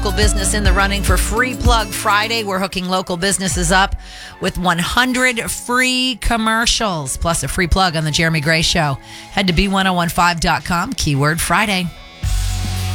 local business in the running for Free Plug Friday. We're hooking local businesses up with 100 free commercials, plus a free plug on the Jeremy Gray Show. Head to B1015.com, keyword Friday.